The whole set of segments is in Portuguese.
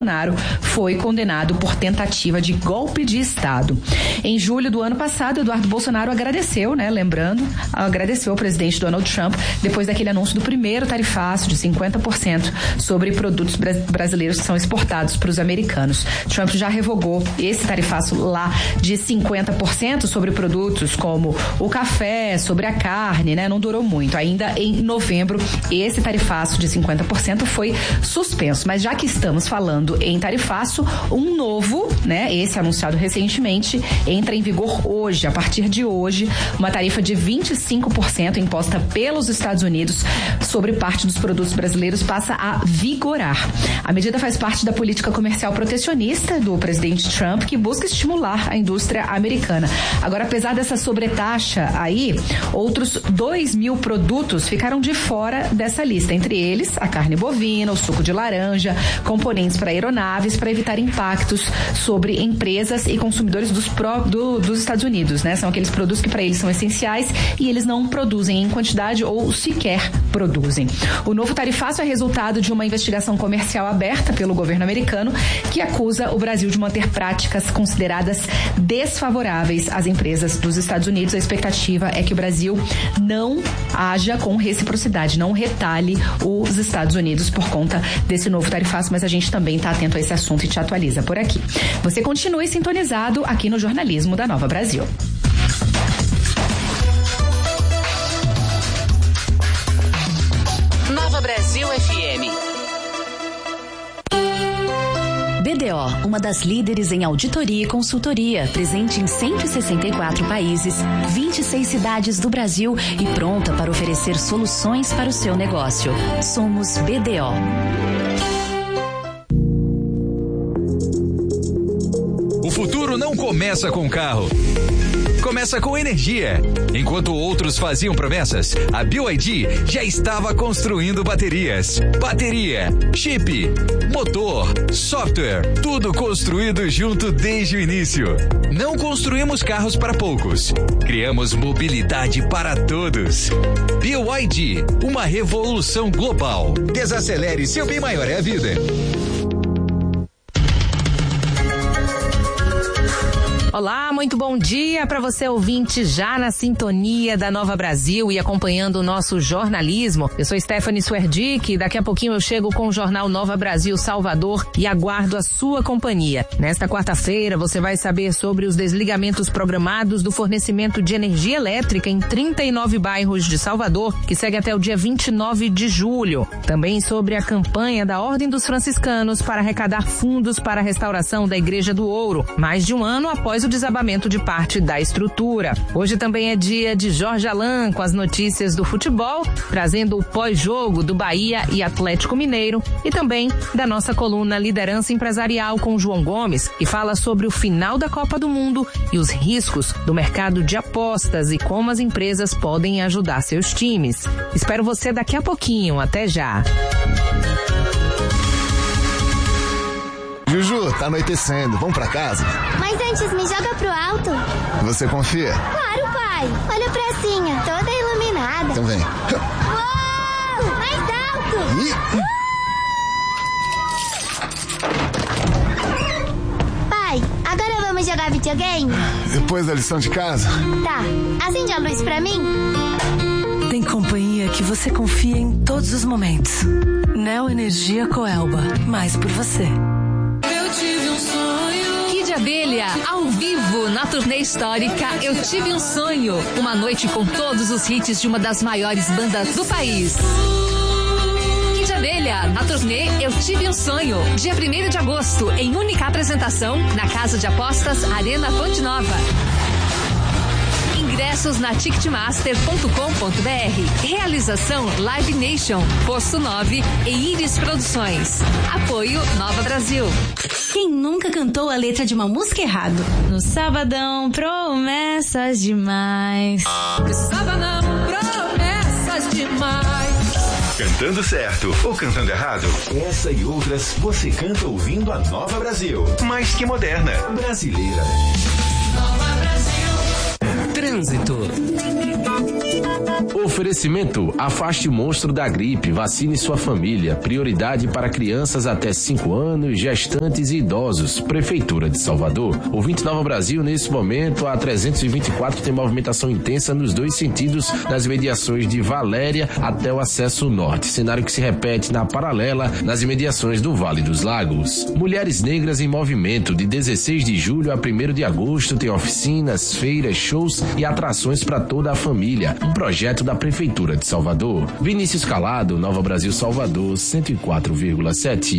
Bolsonaro foi condenado por tentativa de golpe de Estado. Em julho do ano passado, Eduardo Bolsonaro agradeceu ao presidente Donald Trump depois daquele anúncio do primeiro tarifaço de 50% sobre produtos brasileiros que são exportados para os americanos. Trump já revogou esse tarifaço lá de 50% sobre produtos como o café, sobre a carne, né? Não durou muito. Ainda em novembro, esse tarifaço de 50% foi suspenso. Mas já que estamos falando em tarifaço, um novo, né, esse anunciado recentemente, entra em vigor hoje, a partir de hoje, uma tarifa de 25% imposta pelos Estados Unidos sobre parte dos produtos brasileiros passa a vigorar. A medida faz parte da política comercial protecionista do presidente Trump, que busca estimular a indústria americana. Agora, apesar dessa sobretaxa aí, outros 2.000 produtos ficaram de fora dessa lista, entre eles a carne bovina, o suco de laranja, componentes para aeronaves, para evitar impactos sobre empresas e consumidores dos Estados Unidos, né? São aqueles produtos que para eles são essenciais e eles não produzem em quantidade ou sequer produzem. O novo tarifaço é resultado de uma investigação comercial aberta pelo governo americano que acusa o Brasil de manter práticas consideradas desfavoráveis às empresas dos Estados Unidos. A expectativa é que o Brasil não haja com reciprocidade, não retalhe os Estados Unidos por conta desse novo tarifaço, mas a gente também está atento a esse assunto e te atualiza por aqui. Você continue sintonizado aqui no Jornalismo da Nova Brasil. Nova Brasil FM. BDO, uma das líderes em auditoria e consultoria, presente em 164 países, 26 cidades do Brasil e pronta para oferecer soluções para o seu negócio. Somos BDO. O futuro não começa com carro. Começa com energia. Enquanto outros faziam promessas, a BYD já estava construindo baterias. Bateria, chip, motor, software, tudo construído junto desde o início. Não construímos carros para poucos. Criamos mobilidade para todos. BYD, uma revolução global. Desacelere, seu bem maior é a vida. Olá, muito bom dia para você ouvinte já na sintonia da Nova Brasil e acompanhando o nosso jornalismo. Eu sou Stephanie Swerdick e daqui a pouquinho eu chego com o Jornal Nova Brasil Salvador e aguardo a sua companhia. Nesta quarta-feira você vai saber sobre os desligamentos programados do fornecimento de energia elétrica em 39 bairros de Salvador, que segue até o dia 29 de julho. Também sobre a campanha da Ordem dos Franciscanos para arrecadar fundos para a restauração da Igreja do Ouro, mais de um ano após o desabamento de parte da estrutura. Hoje também é dia de Jorge Alain com as notícias do futebol, trazendo o pós-jogo do Bahia e Atlético Mineiro e também da nossa coluna Liderança Empresarial com João Gomes, que fala sobre o final da Copa do Mundo e os riscos do mercado de apostas e como as empresas podem ajudar seus times. Espero você daqui a pouquinho. Até já. Juju, tá anoitecendo. Vamos pra casa? Mas antes, me joga pro alto. Você confia? Claro, pai. Olha a pracinha, toda iluminada. Então vem. Uou! Mais alto! Pai, agora vamos jogar videogame? Depois da lição de casa? Tá. Acende a luz pra mim? Tem companhia que você confia em todos os momentos. Neo Energia Coelba. Mais por você. Kid Abelha, ao vivo, na turnê histórica Eu Tive um Sonho. Uma noite com todos os hits de uma das maiores bandas do país. Kid Abelha, na turnê Eu Tive um Sonho. Dia 1º de agosto, em única apresentação, na Casa de Apostas Arena Fonte Nova. Ingressos na ticketmaster.com.br. Realização Live Nation, Posto 9 e Iris Produções. Apoio Nova Brasil. Quem nunca cantou a letra de uma música errado? No sabadão, promessas demais. No sabadão, promessas demais. Cantando certo ou cantando errado? Essa e outras você canta ouvindo a Nova Brasil. Mais que moderna. Brasileira. Nova Brasil. Trânsito. Oferecimento: afaste o monstro da gripe, vacine sua família. Prioridade para crianças até 5 anos, gestantes e idosos. Prefeitura de Salvador. Ouvinte Nova Brasil, nesse momento, a 324 tem movimentação intensa nos 2 sentidos, nas mediações de Valéria até o acesso norte. Cenário que se repete na paralela, nas imediações do Vale dos Lagos. Mulheres Negras em Movimento, de 16 de julho a 1º de agosto, tem oficinas, feiras, shows e atrações para toda a família. Um projeto da Prefeitura de Salvador. Vinícius Calado, Nova Brasil, Salvador, 104,7.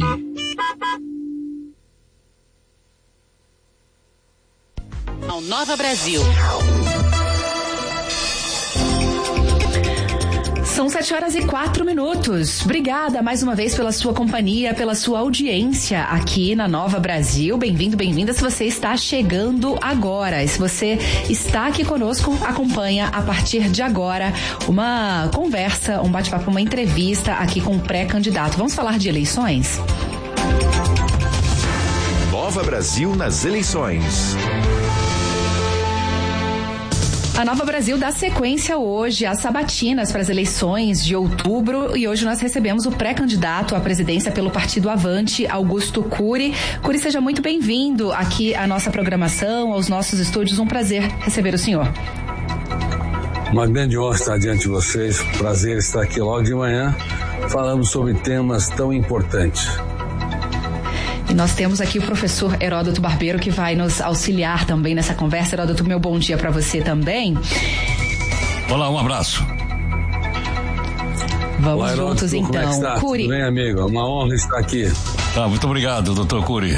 Ao Nova Brasil. São 7h04. Obrigada mais uma vez pela sua companhia, pela sua audiência aqui na Nova Brasil. Bem-vindo, bem-vinda se você está chegando agora. E se você está aqui conosco, acompanha a partir de agora uma conversa, um bate-papo, uma entrevista aqui com o pré-candidato. Vamos falar de eleições? Nova Brasil nas eleições. A Nova Brasil dá sequência hoje às sabatinas para as eleições de outubro e hoje nós recebemos o pré-candidato à presidência pelo Partido Avante, Augusto Cury. Cury, seja muito bem-vindo aqui à nossa programação, aos nossos estúdios. Um prazer receber o senhor. Uma grande honra estar diante de vocês. Prazer estar aqui logo de manhã. Falamos sobre temas tão importantes. E nós temos aqui o professor Heródoto Barbeiro, que vai nos auxiliar também nessa conversa. Heródoto, meu bom dia para você também. Olá, um abraço. Vamos Olá, Heródoto, juntos então. Como é que está? Cury. Tudo bem, amigo? É uma honra estar aqui. Muito obrigado, doutor Cury.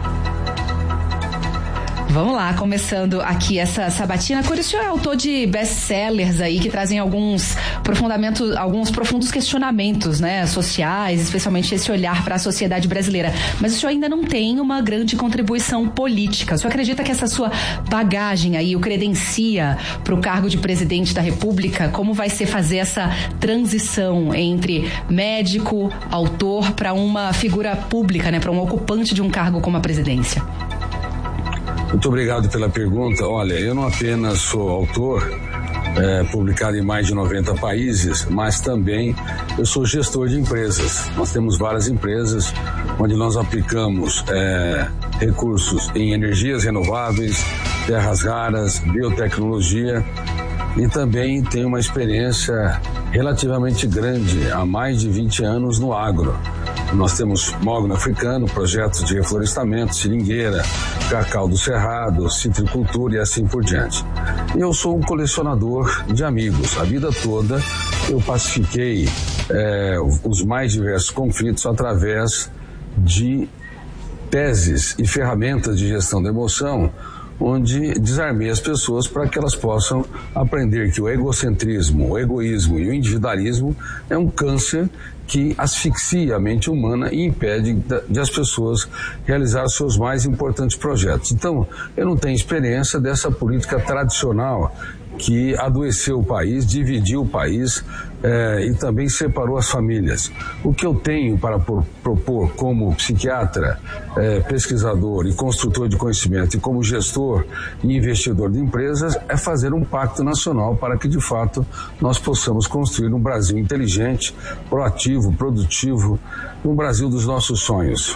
Vamos lá, começando aqui essa sabatina. Cury, o senhor é autor de best-sellers aí que trazem alguns profundos questionamentos, né, sociais, especialmente esse olhar para a sociedade brasileira. Mas o senhor ainda não tem uma grande contribuição política. O senhor acredita que essa sua bagagem aí o credencia para o cargo de presidente da República? Como vai ser fazer essa transição entre médico, autor, para uma figura pública, né, para um ocupante de um cargo como a presidência? Muito obrigado pela pergunta. Olha, eu não apenas sou autor, publicado em mais de 90 países, mas também eu sou gestor de empresas. Nós temos várias empresas onde nós aplicamos recursos em energias renováveis, terras raras, biotecnologia, e também tenho uma experiência relativamente grande, há mais de 20 anos no agro. Nós temos mogno africano, projetos de reflorestamento, seringueira, cacau do cerrado, citricultura e assim por diante. E eu sou um colecionador de amigos. A vida toda eu pacifiquei os mais diversos conflitos através de teses e ferramentas de gestão da emoção, onde desarmei as pessoas para que elas possam aprender que o egocentrismo, o egoísmo e o individualismo é um câncer que asfixia a mente humana e impede de as pessoas realizar os seus mais importantes projetos. Então, eu não tenho experiência dessa política tradicional que adoeceu o país, dividiu o país e também separou as famílias. O que eu tenho para propor como psiquiatra, pesquisador e construtor de conhecimento e como gestor e investidor de empresas é fazer um pacto nacional para que de fato nós possamos construir um Brasil inteligente, proativo, produtivo, um Brasil dos nossos sonhos.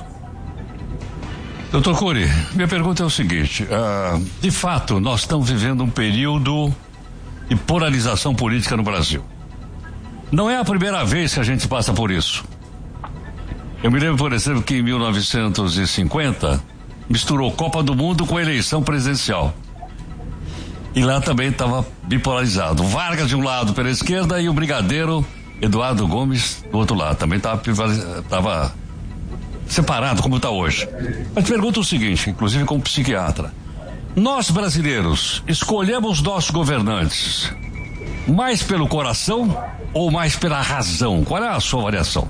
Doutor Cury, minha pergunta é o seguinte, de fato nós estamos vivendo um período de polarização política no Brasil. Não é a primeira vez que a gente passa por isso. Eu me lembro, por exemplo, que em 1950 misturou Copa do Mundo com eleição presidencial. E lá também estava bipolarizado. Vargas de um lado pela esquerda e o brigadeiro Eduardo Gomes do outro lado. Também estava separado como está hoje. Mas pergunto o seguinte, inclusive como psiquiatra. Nós brasileiros escolhemos nossos governantes mais pelo coração ou mais pela razão? Qual é a sua avaliação?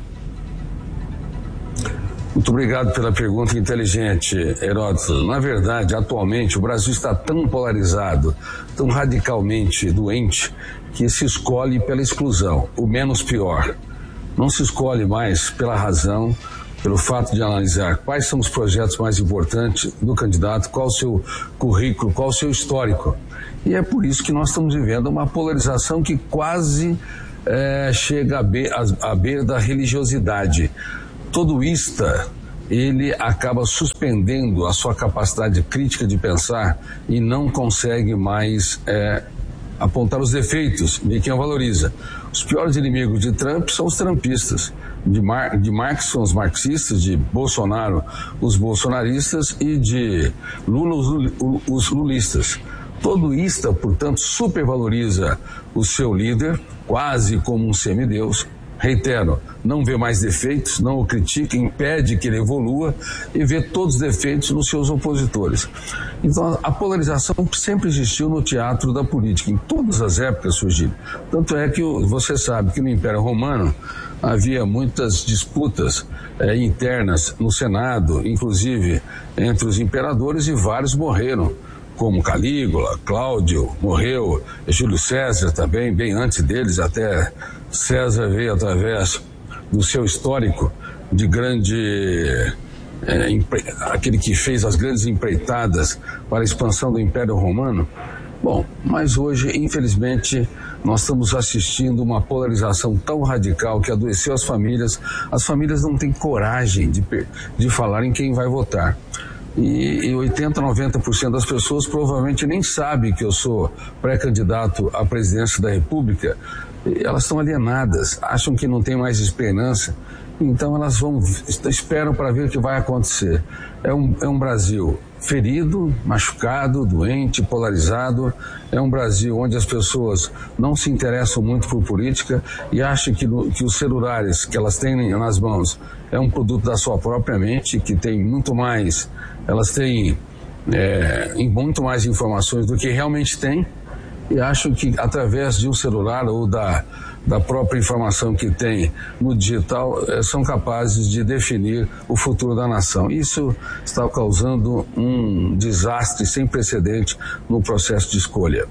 Muito obrigado pela pergunta inteligente, Heródoto. Na verdade, atualmente o Brasil está tão polarizado, tão radicalmente doente, que se escolhe pela exclusão, o menos pior. Não se escolhe mais pela razão, pelo fato de analisar quais são os projetos mais importantes do candidato, qual o seu currículo, qual o seu histórico. E é por isso que nós estamos vivendo uma polarização que quase chega à beira da religiosidade. Todoísta, ele acaba suspendendo a sua capacidade crítica de pensar e não consegue mais apontar os defeitos de quem o valoriza. Os piores inimigos de Trump são os trumpistas. De Marx são os marxistas, de Bolsonaro os bolsonaristas e de Lula os lulistas. Todoísta, portanto, supervaloriza o seu líder, quase como um semideus. Reitero, não vê mais defeitos, não o critica, impede que ele evolua e vê todos os defeitos nos seus opositores. Então, a polarização sempre existiu no teatro da política, em todas as épocas surgiu. Tanto é que você sabe que no Império Romano havia muitas disputas internas no Senado, inclusive entre os imperadores, e vários morreram, como Calígula, Cláudio morreu, Júlio César também, bem antes deles, até César veio através do seu histórico de grande, aquele que fez as grandes empreitadas para a expansão do Império Romano. Bom, mas hoje, infelizmente, nós estamos assistindo uma polarização tão radical que adoeceu as famílias. As famílias não têm coragem de falar em quem vai votar. E 80%, 90% das pessoas provavelmente nem sabem que eu sou pré-candidato à presidência da República. Elas estão alienadas, acham que não tem mais esperança, então elas esperam para ver o que vai acontecer. É um Brasil ferido, machucado, doente, polarizado. É um Brasil onde as pessoas não se interessam muito por política e acham que os celulares que elas têm nas mãos é um produto da sua própria mente, que tem muito mais, elas têm muito mais informações do que realmente têm, e acham que através de um celular ou da própria informação que tem no digital são capazes de definir o futuro da nação. Isso está causando um desastre sem precedente no processo de escolha.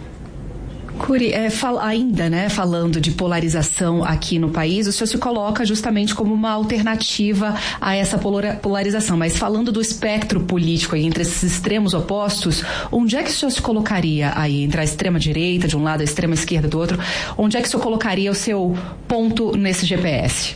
Cury, falando de polarização aqui no país, o senhor se coloca justamente como uma alternativa a essa polarização, mas falando do espectro político aí, entre esses extremos opostos, onde é que o senhor se colocaria aí, entre a extrema-direita de um lado e a extrema-esquerda do outro, onde é que o senhor colocaria o seu ponto nesse GPS?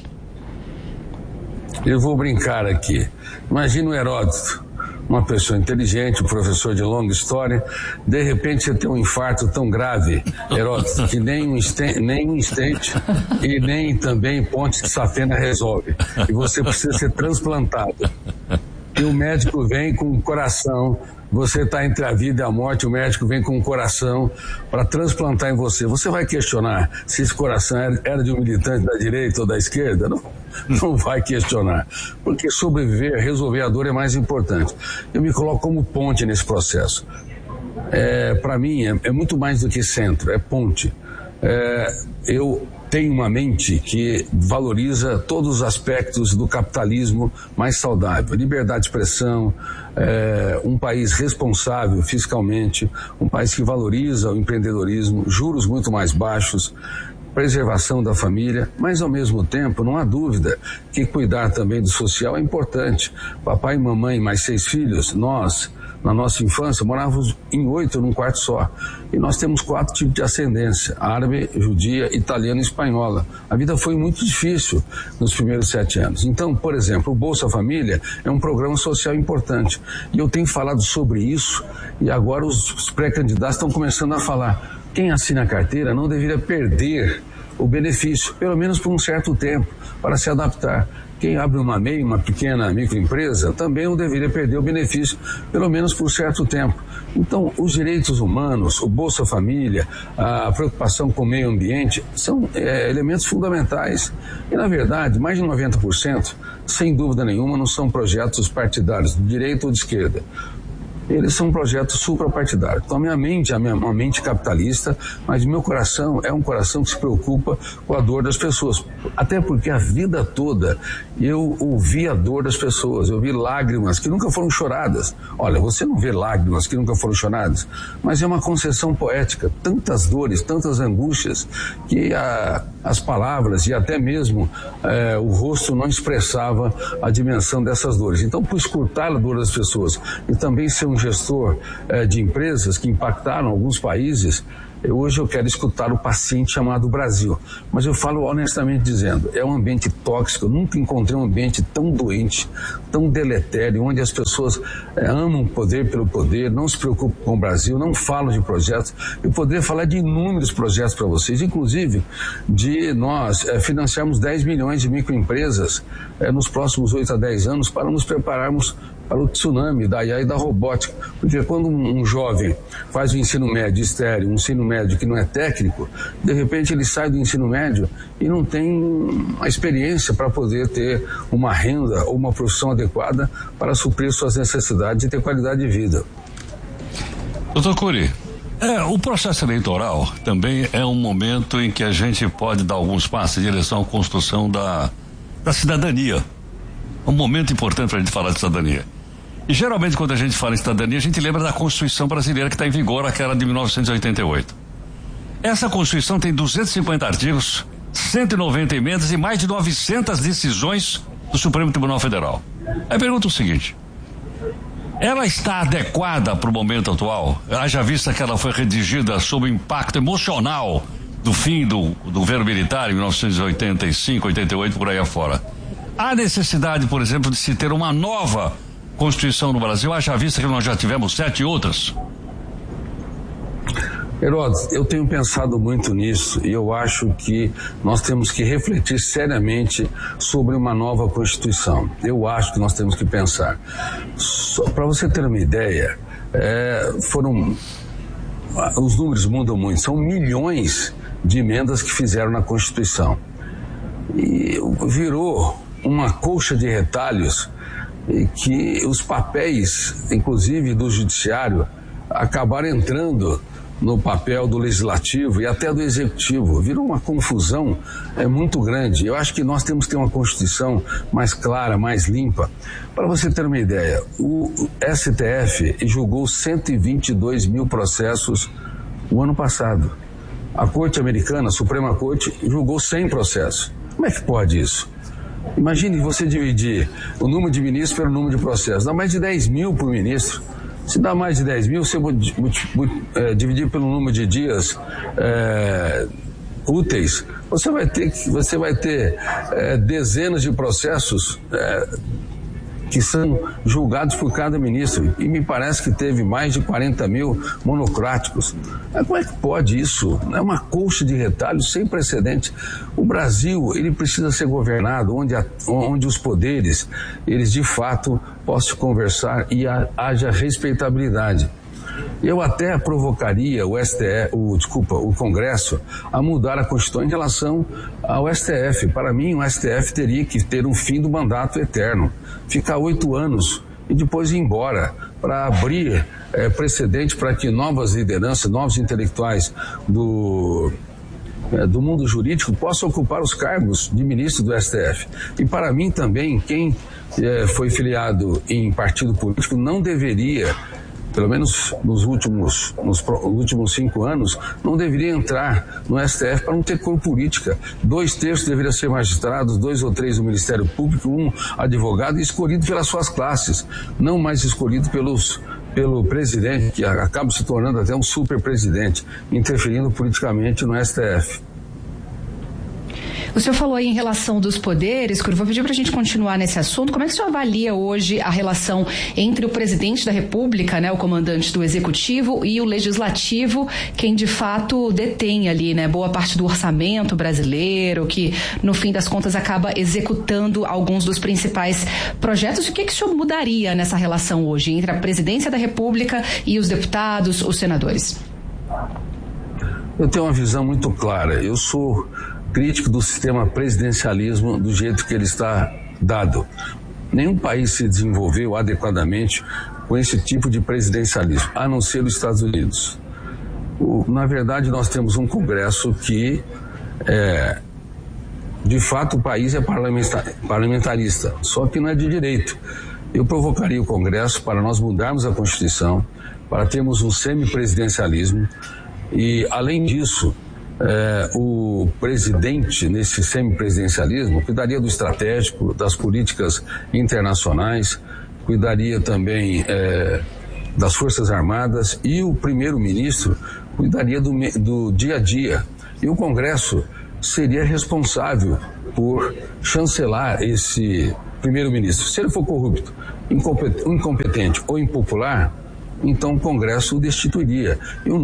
Eu vou brincar aqui. Imagina o Heródoto, uma pessoa inteligente, um professor de longa história, de repente você tem um infarto tão grave, Heródoto, que nem um estente e nem também ponte de safena resolve. E você precisa ser transplantado. E o médico vem com o coração, você está entre a vida e a morte, o médico vem com o coração para transplantar em você. Você vai questionar se esse coração era de um militante da direita ou da esquerda? Não vai questionar, porque sobreviver, resolver a dor é mais importante. Eu me coloco como ponte nesse processo. Para mim, é muito mais do que centro, é ponte. Eu tenho uma mente que valoriza todos os aspectos do capitalismo mais saudável. Liberdade de expressão, um país responsável fiscalmente, um país que valoriza o empreendedorismo, juros muito mais baixos, preservação da família, mas ao mesmo tempo não há dúvida que cuidar também do social é importante. Papai e mamãe, mais 6 filhos, nós, na nossa infância, morávamos em 8 num quarto só. E nós temos 4 tipos de ascendência: árabe, judia, italiana e espanhola. A vida foi muito difícil nos primeiros 7 anos. Então, por exemplo, o Bolsa Família é um programa social importante. E eu tenho falado sobre isso e agora os pré-candidatos estão começando a falar. Quem assina a carteira não deveria perder o benefício, pelo menos por um certo tempo, para se adaptar. Quem abre uma MEI, uma pequena microempresa, também não deveria perder o benefício, pelo menos por certo tempo. Então, os direitos humanos, o Bolsa Família, a preocupação com o meio ambiente, são elementos fundamentais. E, na verdade, mais de 90%, sem dúvida nenhuma, não são projetos partidários, de direita ou de esquerda. eles são projetos suprapartidários. Então, a minha mente é uma mente capitalista, mas meu coração é um coração que se preocupa com a dor das pessoas. Até porque a vida toda eu ouvi a dor das pessoas, eu vi lágrimas que nunca foram choradas. Olha, você não vê lágrimas que nunca foram choradas, mas é uma concessão poética. Tantas dores, tantas angústias, que as palavras e até mesmo o rosto não expressava a dimensão dessas dores. Então, por escutar a dor das pessoas e também ser um gestor de empresas que impactaram alguns países, hoje eu quero escutar o paciente chamado Brasil. Mas eu falo honestamente dizendo, é um ambiente tóxico, eu nunca encontrei um ambiente tão doente, tão deletério, onde as pessoas amam o poder pelo poder, não se preocupam com o Brasil, não falam de projetos. Eu poderia falar de inúmeros projetos para vocês, inclusive de nós financiarmos 10 milhões de microempresas nos próximos 8 a 10 anos para nos prepararmos para o tsunami da IA e da robótica. Porque quando um jovem faz o ensino médio estéril, um ensino médio que não é técnico, de repente ele sai do ensino médio e não tem a experiência para poder ter uma renda ou uma profissão adequada para suprir suas necessidades e ter qualidade de vida. Doutor Cury, o processo eleitoral também é um momento em que a gente pode dar alguns passos em direção à construção da cidadania. É um momento importante para a gente falar de cidadania. E geralmente quando a gente fala em cidadania, a gente lembra da Constituição brasileira que está em vigor, aquela de 1988. Essa Constituição tem 250 artigos, 190 emendas e mais de 900 decisões do Supremo Tribunal Federal. Aí pergunta o seguinte: ela está adequada para o momento atual? Haja vista que ela foi redigida sob o impacto emocional do fim do governo militar em 1985, 88, por aí afora. Há necessidade, por exemplo, de se ter uma nova Constituição no Brasil, haja vista que nós já tivemos 7 outras? Herodes, eu tenho pensado muito nisso e eu acho que nós temos que refletir seriamente sobre uma nova Constituição. Eu acho que nós temos que pensar. Para você ter uma ideia, os números mudam muito, são milhões de emendas que fizeram na Constituição. E virou uma colcha de retalhos que os papéis, inclusive do judiciário, acabaram entrando no papel do legislativo e até do executivo. Virou uma confusão muito grande. Eu acho que nós temos que ter uma Constituição mais clara, mais limpa. Para você ter uma ideia, o STF julgou 122 mil processos o ano passado. A Corte Americana, a Suprema Corte, julgou 100 processos. Como é que pode isso? Imagine você dividir o número de ministros pelo número de processos. Dá mais de 10 mil por ministro. Se dá mais de 10 mil, você dividir pelo número de dias úteis, você vai ter dezenas de processos que são julgados por cada ministro. E me parece que teve mais de 40 mil monocráticos. Como é que pode isso? É uma colcha de retalhos sem precedente. O Brasil, ele precisa ser governado onde os poderes, eles de fato possam conversar e haja respeitabilidade. Eu até provocaria o Congresso a mudar a Constituição em relação ao STF. Para mim, o STF teria que ter um fim do mandato eterno, ficar 8 anos e depois ir embora, para abrir precedente para que novas lideranças, novos intelectuais do mundo jurídico possam ocupar os cargos de ministro do STF. E para mim também, quem foi filiado em partido político não deveria, pelo menos nos últimos 5 anos, não deveria entrar no STF para não ter cor política. 2/3 deveriam ser magistrados, 2 ou 3 do Ministério Público, 1 advogado, escolhido pelas suas classes, não mais escolhido pelo presidente, que acaba se tornando até um super presidente, interferindo politicamente no STF. O senhor falou aí em relação dos poderes, Cury, vou pedir para a gente continuar nesse assunto. Como é que o senhor avalia hoje a relação entre o presidente da República, né, o comandante do Executivo, e o Legislativo, quem de fato detém ali, né, boa parte do orçamento brasileiro, que no fim das contas acaba executando alguns dos principais projetos? O que o senhor mudaria nessa relação hoje entre a presidência da República e os deputados, os senadores? Eu tenho uma visão muito clara. Eu sou crítico do sistema presidencialismo do jeito que ele está dado. Nenhum país se desenvolveu adequadamente com esse tipo de presidencialismo, a não ser os Estados Unidos. Na verdade, nós temos um Congresso que, de fato, o país é parlamentarista, só que não é de direito. Eu provocaria o Congresso para nós mudarmos a Constituição, para termos um semipresidencialismo e, além disso, o presidente, nesse semipresidencialismo, cuidaria do estratégico, das políticas internacionais, cuidaria também das Forças Armadas, e o primeiro-ministro cuidaria do dia a dia. E o Congresso seria responsável por chancelar esse primeiro-ministro. Se ele for corrupto, incompetente ou impopular, então o Congresso o destituiria.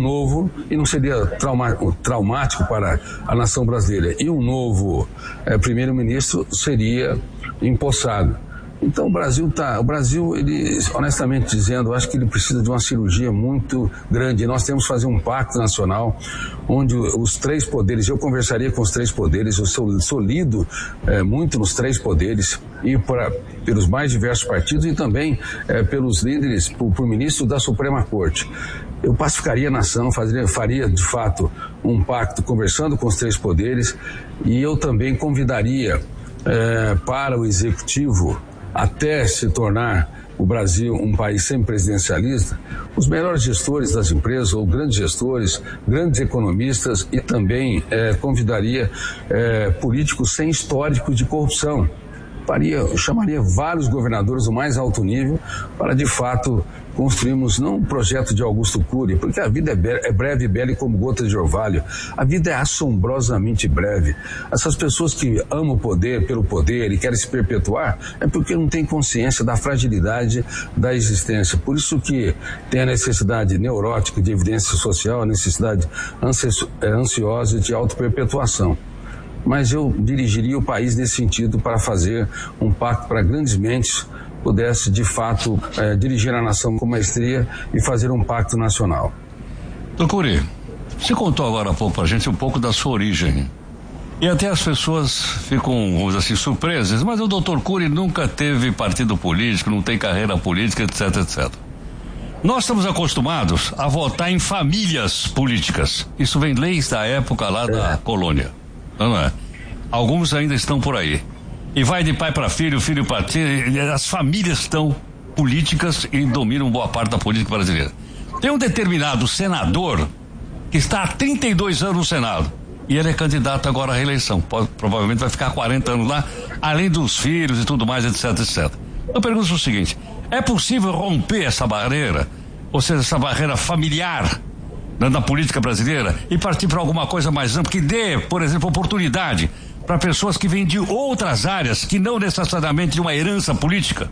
E não seria traumático para a nação brasileira. E um novo primeiro-ministro seria empossado. Então o Brasil, ele, honestamente dizendo, eu acho que ele precisa de uma cirurgia muito grande. Nós temos que fazer um pacto nacional onde os três poderes, eu conversaria com os três poderes, eu sou lido muito nos três poderes e pelos mais diversos partidos e também pelos líderes, por ministro da Suprema Corte. Eu pacificaria a nação, faria de fato um pacto conversando com os três poderes, e eu também convidaria para o executivo, até se tornar o Brasil um país semipresidencialista, os melhores gestores das empresas, ou grandes gestores, grandes economistas, e também convidaria políticos sem histórico de corrupção. Chamaria vários governadores do mais alto nível para, de fato, construirmos não um projeto de Augusto Cury, porque a vida é breve e bela como gota de orvalho. A vida é assombrosamente breve. Essas pessoas que amam o poder pelo poder e querem se perpetuar é porque não têm consciência da fragilidade da existência. Por isso que tem a necessidade neurótica de evidência social, a necessidade ansiosa de autoperpetuação. Mas eu dirigiria o país nesse sentido, para fazer um pacto para grandes mentes pudesse, de fato, dirigir a nação com maestria e fazer um pacto nacional. Doutor Cury, você contou agora há pouco para a gente um pouco da sua origem. E até as pessoas ficam, vamos dizer assim, surpresas, mas o doutor Cury nunca teve partido político, não tem carreira política, etc, etc. Nós estamos acostumados a votar em famílias políticas. Isso vem desde a época lá da colônia. Não é? Alguns ainda estão por aí. E vai de pai para filho, filho para tio. As famílias estão políticas e dominam boa parte da política brasileira. Tem um determinado senador que está há 32 anos no Senado. E ele é candidato agora à reeleição. Provavelmente vai ficar 40 anos lá, além dos filhos e tudo mais, etc, etc. Eu pergunto o seguinte: é possível romper essa barreira? Ou seja, essa barreira familiar na política brasileira, e partir para alguma coisa mais ampla, que dê, por exemplo, oportunidade para pessoas que vêm de outras áreas, que não necessariamente de uma herança política?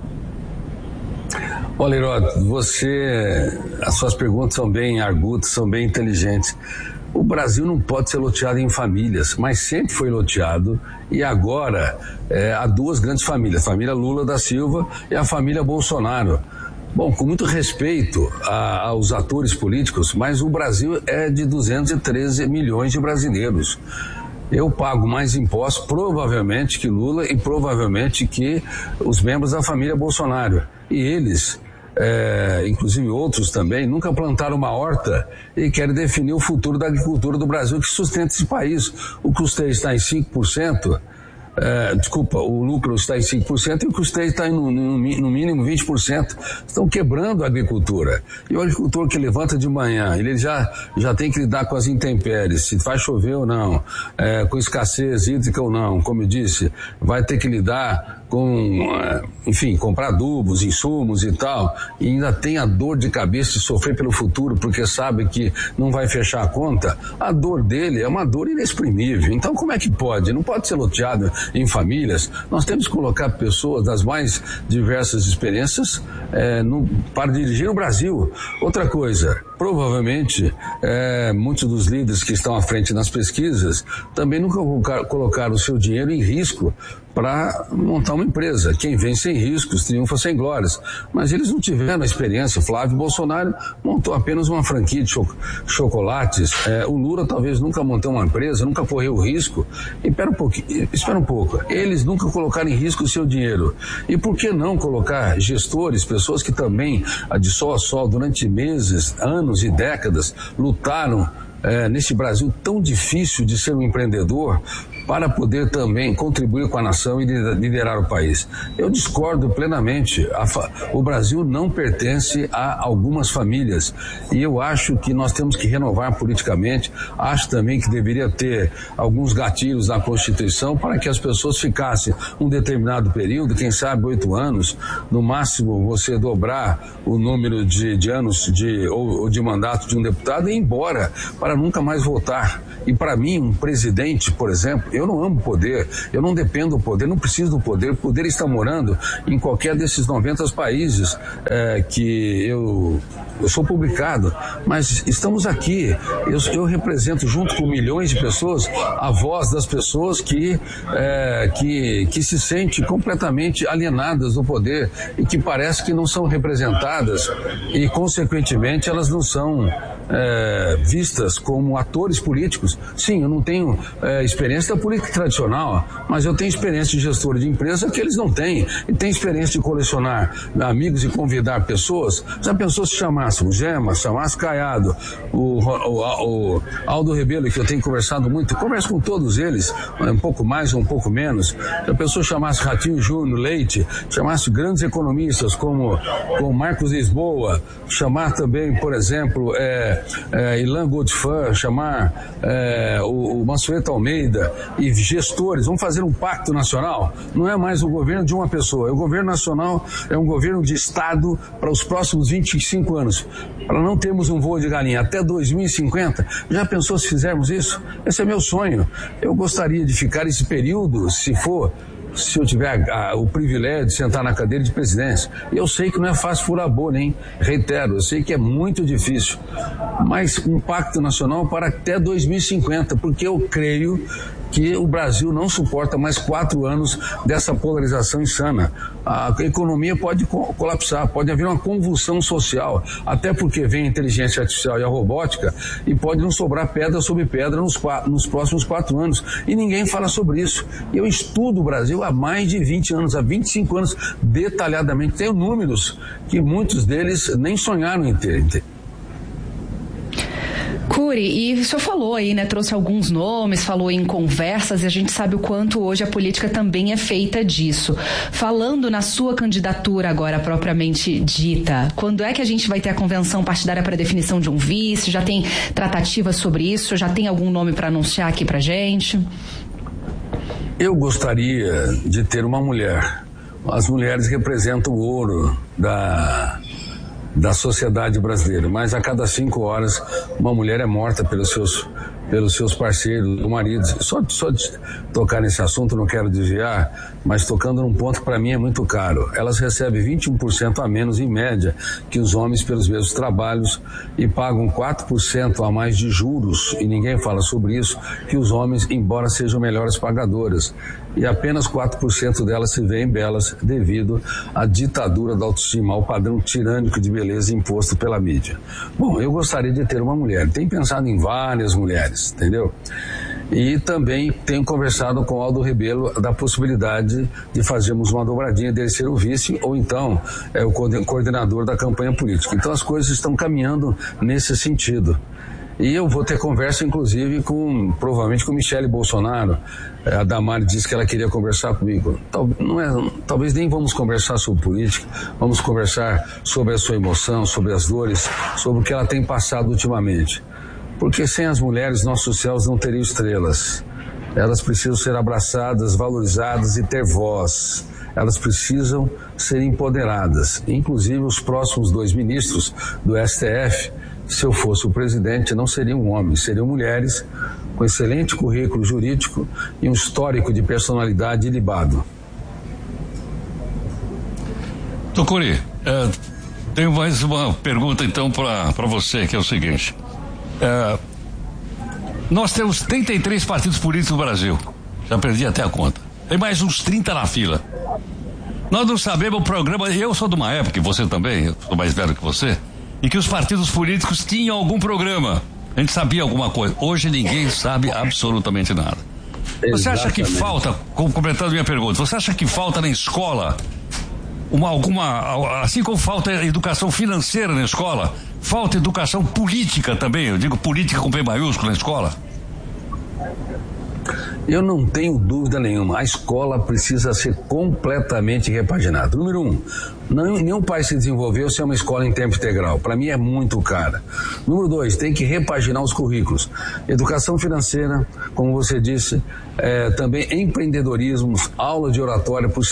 Olha, Heródoto, as suas perguntas são bem argutas, são bem inteligentes. O Brasil não pode ser loteado em famílias, mas sempre foi loteado, e agora há duas grandes famílias, a família Lula da Silva e a família Bolsonaro. Bom, com muito respeito aos atores políticos, mas o Brasil é de 213 milhões de brasileiros. Eu pago mais impostos, provavelmente, que Lula e provavelmente que os membros da família Bolsonaro. E eles, inclusive outros também, nunca plantaram uma horta e querem definir o futuro da agricultura do Brasil, que sustenta esse país. O custeio está em 5%. O lucro está em 5% e o custeio está no mínimo 20%. Estão quebrando a agricultura. E o agricultor que levanta de manhã, ele já tem que lidar com as intempéries, se vai chover ou não, com escassez hídrica ou não, como eu disse, vai ter que lidar com, comprar adubos, insumos e tal, e ainda tem a dor de cabeça de sofrer pelo futuro, porque sabe que não vai fechar a conta. A dor dele é uma dor inexprimível. Então como é que pode? Não pode ser loteado em famílias. Nós temos que colocar pessoas das mais diversas experiências para dirigir o Brasil. Outra coisa, provavelmente muitos dos líderes que estão à frente nas pesquisas também nunca colocaram o seu dinheiro em risco para montar uma empresa. Quem vem sem riscos triunfa sem glórias. Mas eles não tiveram a experiência. Flávio Bolsonaro montou apenas uma franquia de chocolates. O Lula talvez nunca montou uma empresa, nunca correu risco. Espera um pouco. Eles nunca colocaram em risco o seu dinheiro. E por que não colocar gestores, pessoas que também, de sol a sol, durante meses, anos e décadas, lutaram nesse Brasil tão difícil de ser um empreendedor, para poder também contribuir com a nação e liderar o país. Eu discordo plenamente. O Brasil não pertence a algumas famílias e eu acho que nós temos que renovar politicamente. Acho também que deveria ter alguns gatilhos na Constituição para que as pessoas ficassem um determinado período, quem sabe 8 anos, no máximo você dobrar o número de anos ou de mandato de um deputado e ir embora, para nunca mais voltar. E para mim, um presidente, por exemplo, eu não amo o poder, eu não dependo do poder, não preciso do poder. O poder está morando em qualquer desses 90 países que eu sou publicado, mas estamos aqui. Eu represento, junto com milhões de pessoas, a voz das pessoas que se sentem completamente alienadas do poder e que parece que não são representadas e, consequentemente, elas não são vistas como atores políticos. Sim, eu não tenho experiência da política tradicional, mas eu tenho experiência de gestor de empresa que eles não têm, e tenho experiência de colecionar amigos e convidar pessoas. Já pensou se chamasse o Gema, chamasse Caiado, o Aldo Rebelo, que eu tenho conversado muito, converso com todos eles, um pouco mais ou um pouco menos. Já pensou se chamasse Ratinho Júnior, Leite, chamasse grandes economistas como Marcos Lisboa, chamar também, por exemplo, Ilan Godfan, chamar o Mansueto Almeida e gestores, vamos fazer um pacto nacional? Não é mais o governo de uma pessoa, o governo nacional é um governo de Estado para os próximos 25 anos, para não termos um voo de galinha até 2050. Já pensou se fizermos isso? Esse é meu sonho. Eu gostaria de ficar esse período, se eu tiver o privilégio de sentar na cadeira de presidência. Eu sei que não é fácil furar a bolha, hein? Reitero, eu sei que é muito difícil. Mas um pacto nacional para até 2050, porque eu creio que o Brasil não suporta mais 4 anos dessa polarização insana. A economia pode colapsar, pode haver uma convulsão social, até porque vem a inteligência artificial e a robótica, e pode não sobrar pedra sobre pedra nos próximos 4 anos. E ninguém fala sobre isso. Eu estudo o Brasil há mais de 20 anos, há 25 anos, detalhadamente. Tenho números que muitos deles nem sonharam em ter. Cury, e o senhor falou aí, né, trouxe alguns nomes, falou em conversas, e a gente sabe o quanto hoje a política também é feita disso. Falando na sua candidatura agora propriamente dita, quando é que a gente vai ter a convenção partidária para definição de um vice? Já tem tratativa sobre isso? Já tem algum nome para anunciar aqui pra gente? Eu gostaria de ter uma mulher. As mulheres representam o ouro da sociedade brasileira, mas a cada 5 horas uma mulher é morta pelos seus parceiros, maridos. Só de tocar nesse assunto, não quero desviar, mas tocando num ponto que para mim é muito caro. Elas recebem 21% a menos em média que os homens pelos mesmos trabalhos e pagam 4% a mais de juros, e ninguém fala sobre isso, que os homens, embora sejam melhores pagadoras. E apenas 4% delas se veem belas devido à ditadura da autoestima, ao padrão tirânico de beleza imposto pela mídia. Bom, eu gostaria de ter uma mulher. Tenho pensado em várias mulheres, entendeu? E também tenho conversado com o Aldo Rebelo da possibilidade de fazermos uma dobradinha dele ser o vice ou então o coordenador da campanha política. Então as coisas estão caminhando nesse sentido. E eu vou ter conversa, inclusive, provavelmente com Michele Bolsonaro. A Damares disse que ela queria conversar comigo. Talvez nem vamos conversar sobre política, vamos conversar sobre a sua emoção, sobre as dores, sobre o que ela tem passado ultimamente. Porque sem as mulheres, nossos céus não teriam estrelas. Elas precisam ser abraçadas, valorizadas e ter voz. Elas precisam ser empoderadas. Inclusive, os próximos 2 ministros do STF, se eu fosse o presidente, não seriam homens, seriam mulheres com excelente currículo jurídico e um histórico de personalidade ilibado. Cury, Tenho mais uma pergunta então para você, que é o seguinte. Nós temos 33 partidos políticos no Brasil. Já perdi até a conta. Tem mais uns 30 na fila. Nós não sabemos o programa. Eu sou de uma época, e você também, eu sou mais velho que você, em que os partidos políticos tinham algum programa. A gente sabia alguma coisa. Hoje ninguém sabe absolutamente nada. Você acha que falta, completando minha pergunta, você acha que falta na escola assim como falta educação financeira na escola, falta educação política também, eu digo política com P maiúsculo na escola? Eu não tenho dúvida nenhuma, a escola precisa ser completamente repaginada. Número 1, nenhum país se desenvolveu sem uma escola em tempo integral. Para mim é muito cara. Número 2, tem que repaginar os currículos. Educação financeira, como você disse, também empreendedorismo, aula de oratória, por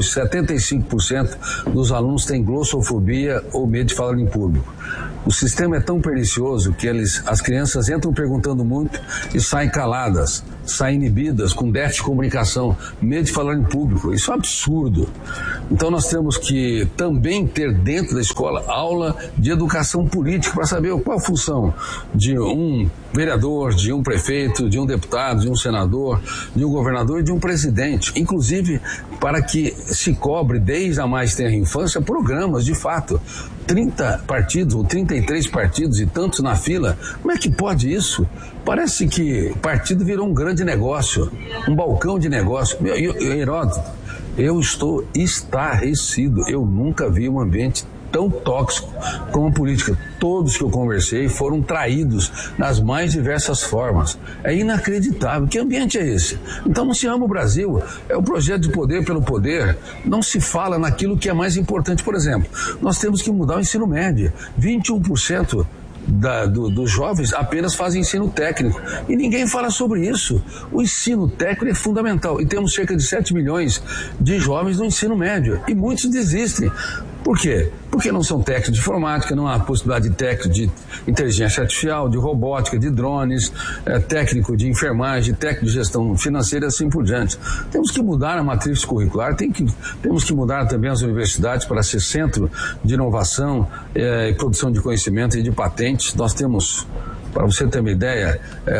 75% dos alunos têm glossofobia ou medo de falar em público. O sistema é tão pernicioso que as crianças entram perguntando muito e saem caladas, saem inibidas, com déficit de comunicação, medo de falar em público. Isso é um absurdo. Então nós temos que também ter dentro da escola aula de educação política para saber qual a função de um vereador, de um prefeito, de um deputado, de um senador, de um governador e de um presidente. Inclusive para que se cobre desde a mais tenra infância programas, de fato. 30 partidos ou 33 partidos e tantos na fila, como é que pode isso? Parece que partido virou um grande negócio, um balcão de negócio. Heródoto, eu estou estarrecido, eu nunca vi um ambiente tão tóxico como a política. Todos que eu conversei foram traídos nas mais diversas formas. É inacreditável. Que ambiente é esse? Então não se ama o Brasil. É o projeto de poder pelo poder. Não se fala naquilo que é mais importante. Por exemplo, nós temos que mudar o ensino médio. 21% dos jovens apenas fazem ensino técnico e ninguém fala sobre isso. O ensino técnico é fundamental e temos cerca de 7 milhões de jovens no ensino médio e muitos desistem. Por quê? Porque não são técnicos de informática, não há possibilidade de técnico de inteligência artificial, de robótica, de drones, técnico de enfermagem, técnico de gestão financeira e assim por diante. Temos que mudar a matriz curricular, temos que mudar também as universidades para ser centro de inovação e produção de conhecimento e de patentes. Nós temos, para você ter uma ideia,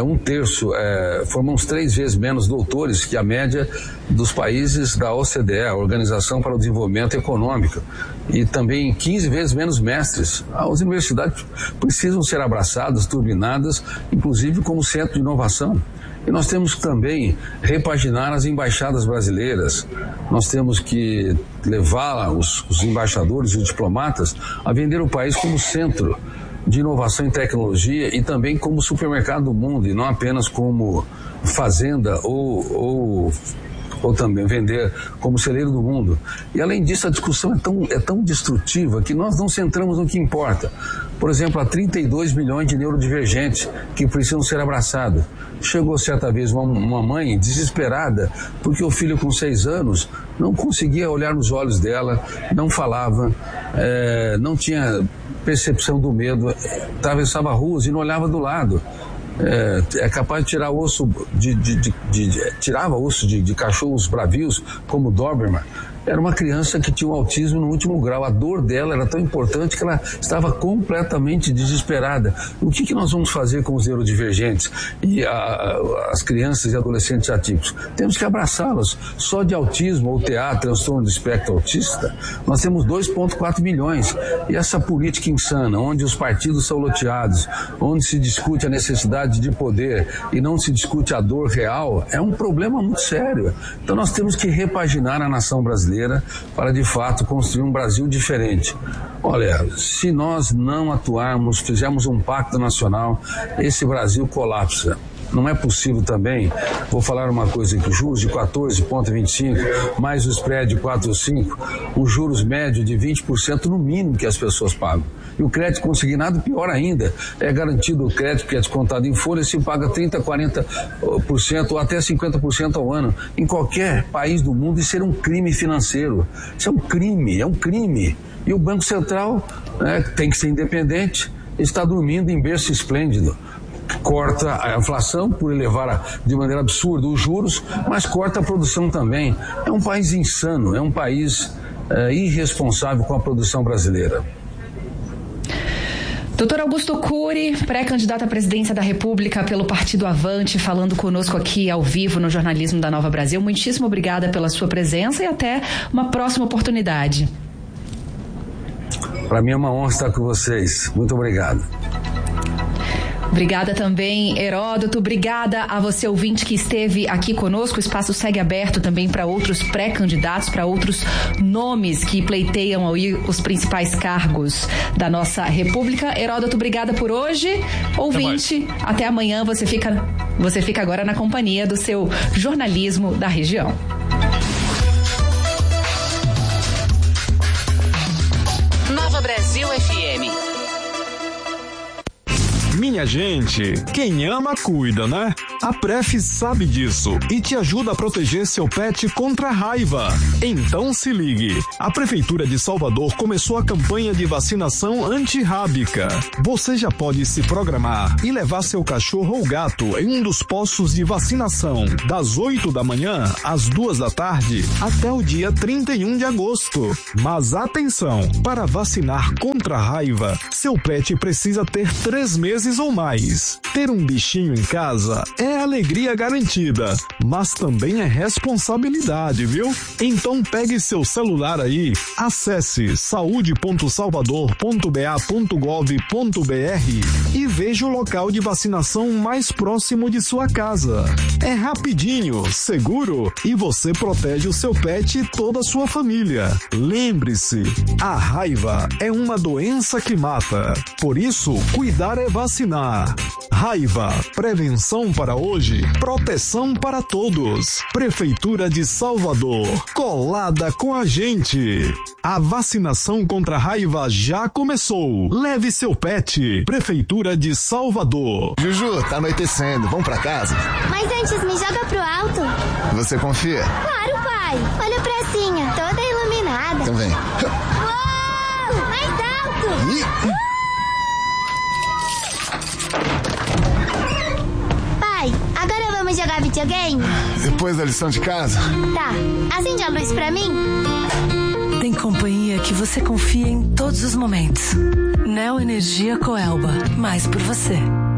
formamos 3 vezes menos doutores que a média dos países da OCDE, a Organização para o Desenvolvimento Econômico, e também 15 vezes menos mestres. As universidades precisam ser abraçadas, turbinadas, inclusive como centro de inovação. E nós temos que também repaginar as embaixadas brasileiras. Nós temos que levar os embaixadores e os diplomatas a vender o país como centro de inovação em tecnologia e também como supermercado do mundo, e não apenas como fazenda ou também vender como celeiro do mundo. E além disso, a discussão é tão destrutiva que nós não centramos no que importa. Por exemplo, há 32 milhões de neurodivergentes que precisam ser abraçados. Chegou certa vez uma mãe desesperada porque o filho com 6 anos não conseguia olhar nos olhos dela, não falava, não tinha percepção do medo, atravessava ruas e não olhava do lado. É capaz de tirar osso tirava osso de cachorros bravios como Doberman. Era uma criança que tinha um autismo no último grau. A dor dela era tão importante que ela estava completamente desesperada. O que nós vamos fazer com os neurodivergentes e as crianças e adolescentes atípicos? Temos que abraçá-los. Só de autismo ou TEA, transtorno do espectro autista, nós temos 2,4 milhões. E essa política insana, onde os partidos são loteados, onde se discute a necessidade de poder e não se discute a dor real, é um problema muito sério. Então nós temos que repaginar a nação brasileira para de fato construir um Brasil diferente. Olha, se nós não atuarmos, fizermos um pacto nacional, esse Brasil colapsa. Não é possível também, vou falar uma coisa aqui, juros de 14,25, mais o spread de 4 ou 5, um juros médio de 20% no mínimo que as pessoas pagam. E o crédito consignado, pior ainda, é garantido o crédito que é descontado em folha, se paga 30%, 40% ou até 50% ao ano. Em qualquer país do mundo isso seria um crime financeiro. Isso é um crime. E o Banco Central tem que ser independente, está dormindo em berço esplêndido. Corta a inflação por elevar de maneira absurda os juros, mas corta a produção também. É um país insano, é um país irresponsável com a produção brasileira. Doutor Augusto Cury, pré-candidato à presidência da República pelo Partido Avante, falando conosco aqui ao vivo no Jornalismo da Nova Brasil. Muitíssimo obrigada pela sua presença e até uma próxima oportunidade. Para mim é uma honra estar com vocês. Muito obrigado. Obrigada também, Heródoto. Obrigada a você, ouvinte, que esteve aqui conosco. O espaço segue aberto também para outros pré-candidatos, para outros nomes que pleiteiam aí os principais cargos da nossa República. Heródoto, obrigada por hoje. Ouvinte, até amanhã. Você fica agora na companhia do seu jornalismo da região. Nova Brasil FM. Minha gente, quem ama cuida, né? A Pref sabe disso e te ajuda a proteger seu pet contra a raiva. Então se ligue, a Prefeitura de Salvador começou a campanha de vacinação antirrábica. Você já pode se programar e levar seu cachorro ou gato em um dos postos de vacinação, das 8 da manhã às 2 da tarde, até o dia 31 de agosto. Mas atenção, para vacinar contra a raiva, seu pet precisa ter 3 meses ou mais. Ter um bichinho em casa é alegria garantida, mas também é responsabilidade, viu? Então pegue seu celular aí, acesse saude.salvador.ba.gov.br e veja o local de vacinação mais próximo de sua casa. É rapidinho, seguro e você protege o seu pet e toda a sua família. Lembre-se, a raiva é uma doença que mata. Por isso, cuidar é vacinar. Raiva, prevenção para hoje, proteção para todos. Prefeitura de Salvador, colada com a gente. A vacinação contra a raiva já começou. Leve seu pet. Prefeitura de Salvador. Juju, tá anoitecendo, vamos pra casa? Mas antes me joga pro alto. Você confia? Claro, pai. Olha a pracinha, toda iluminada. Então vem. Uou! Mais alto! Pai, agora vamos jogar videogame? Depois da lição de casa? Tá. Acende a luz pra mim. Tem companhia que você confia em todos os momentos. Neo Energia Coelba. Mais por você.